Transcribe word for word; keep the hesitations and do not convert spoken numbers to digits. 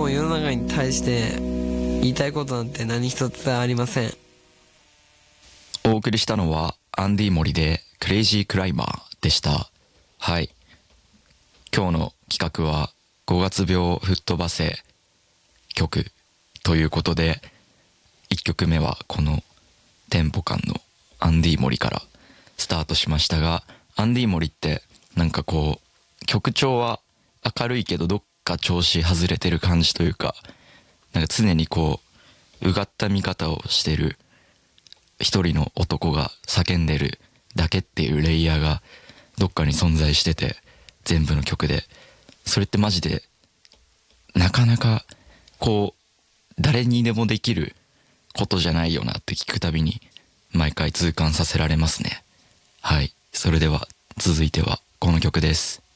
も世の中に対して言いたいことなんて何一つありません。 お送りしたのはアンディ・モリでクレイジー・クライマーでした。はい、今日の企画はごがつ病吹っ飛ばせ曲ということで、いっきょくめはこのテンポ感のアンディ・モリからスタートしましたが、アンディ・モリってなんかこう曲調は明るいけどどっか調子外れてる感じというか、なんか常にこううがった見方をしてる一人の男が叫んでるだけっていうレイヤーがどっかに存在してて、全部の曲でそれってマジでなかなかこう誰にでもできることじゃないよなって聞くたびに毎回痛感させられますね。はい、それでは続いてはこの曲です。